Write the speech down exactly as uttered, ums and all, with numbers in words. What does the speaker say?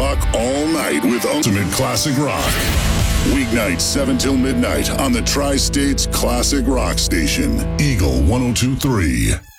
rock all night with Ultimate Classic Rock. Weeknights seven till midnight on the Tri-States Classic Rock Station, Eagle one oh two point three.